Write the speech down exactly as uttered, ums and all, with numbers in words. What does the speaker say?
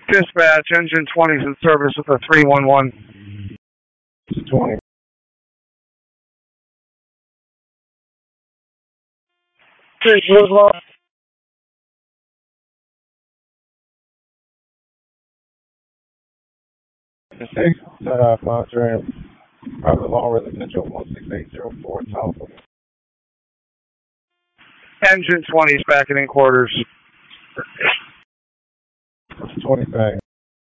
Dispatch, engine twenty is in service with a three one one. twenty. Three, Woodlawn. Six, set off monitoring, private law residential one six eight zero four, Alpha. Engine twenty is back in quarters. twenty bag.